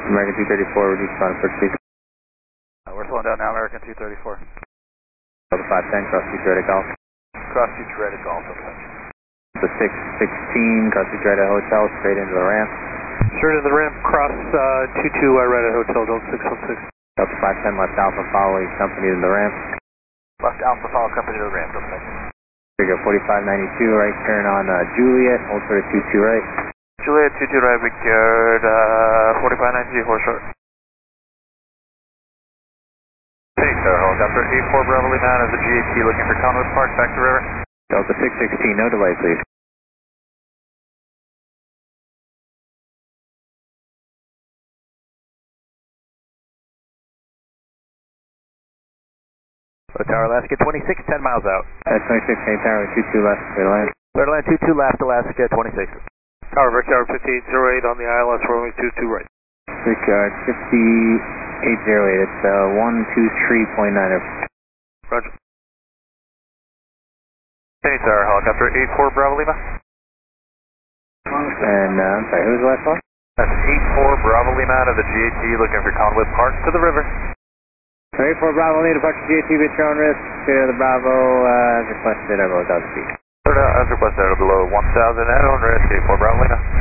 American 234, reduce on approach speed. We're slowing down now, American 234. Delta 510, cross 2 Reddit Golf. Cross 2 Reddit Golf, okay. The 616, cross 2 Reddit Hotel, straight into the ramp. Straight into the ramp, cross 22 Reddit Hotel, Delta 616. Delta 510, left Alpha, follow, company to the ramp. Left Alpha, follow, company to the ramp, okay. Here we go, 4592, right turn on Juliet, hold for the 22 right. Juliet, 22 right, we cured 4592, horse short. Hey, sir, helicopter 84 Bravo Lima as the GAT looking for Conwood Park, back to river. Delta 616, no delay please. Tower Alaska 26, 10 miles out. 26, St. Tower, 22 left, clear to land. Clear to land 22 left, Alaska 26. Tower Vic Tower 5808 on the ILS, rolling 22 right. Brickyard 5808, it's 123.9. Roger. Hey, sir, helicopter 84 Bravo Lima. And, I'm sorry, who was the last one? That's 84 Bravo Lima out of the GAT looking for Conwood Park to the river. 84 Bravo, Lima, departure GAT, bit your own risk, clear to the Bravo, as requested, I will 1,000 feet. As requested, below 1,000 at own risk, 84 Bravo Lima.